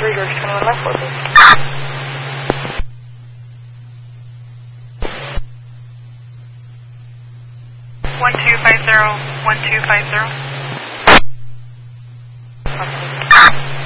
3, George 21 left 4, please. 1250, 1250.